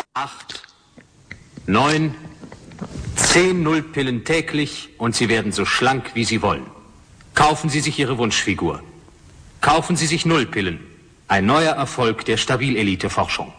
8, 9, 10 Nullpillen täglich und Sie werden so schlank, wie Sie wollen. Kaufen Sie sich Ihre Wunschfigur. Kaufen Sie sich Nullpillen. Ein neuer Erfolg der Stabil-Elite-Forschung.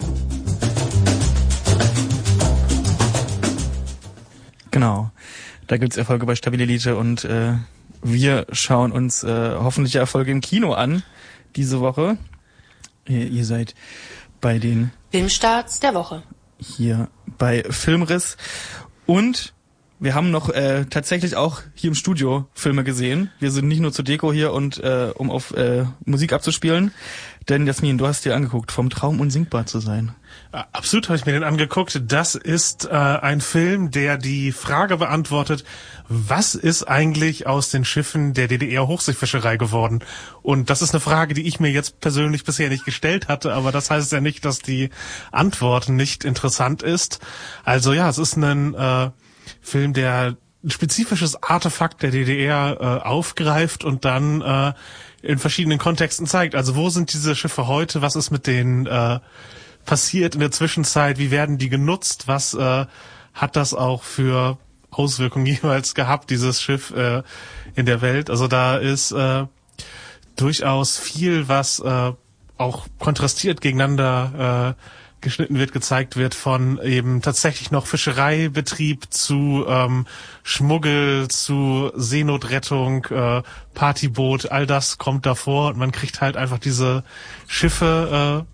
Genau, da gibt's Erfolge bei Stabil-Elite und wir schauen uns hoffentliche Erfolge im Kino an diese Woche. Ihr seid bei den Filmstarts der Woche. Hier bei Filmriss. Und wir haben noch tatsächlich auch hier im Studio Filme gesehen. Wir sind nicht nur zur Deko hier und um auf Musik abzuspielen. Denn Jasmin, du hast dir angeguckt, vom Traum unsinkbar zu sein. Absolut habe ich mir den angeguckt. Das ist ein Film, der die Frage beantwortet, was ist eigentlich aus den Schiffen der DDR-Hochseefischerei geworden? Und das ist eine Frage, die ich mir jetzt persönlich bisher nicht gestellt hatte, aber das heißt ja nicht, dass die Antwort nicht interessant ist. Also ja, es ist ein Film, der ein spezifisches Artefakt der DDR aufgreift und dann in verschiedenen Kontexten zeigt. Also wo sind diese Schiffe heute? Was ist mit denen passiert in der Zwischenzeit? Wie werden die genutzt? Was hat das auch für Auswirkungen jeweils gehabt, dieses Schiff in der Welt? Also da ist durchaus viel, was auch kontrastiert gegeneinander geschnitten wird, gezeigt wird, von eben tatsächlich noch Fischereibetrieb zu Schmuggel, zu Seenotrettung, Partyboot, all das kommt davor und man kriegt halt einfach diese Schiffe